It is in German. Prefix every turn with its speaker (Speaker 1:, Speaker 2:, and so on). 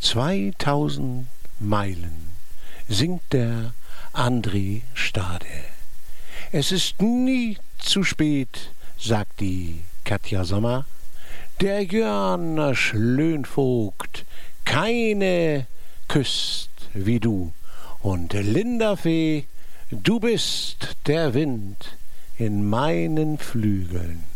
Speaker 1: 2000 Meilen singt der André Stade. Es ist nie zu spät, sagt die Katja Sommer. Der Jörner Schlönvogt, keine küsst wie du. Und Linda Fee, du bist der Wind in meinen Flügeln.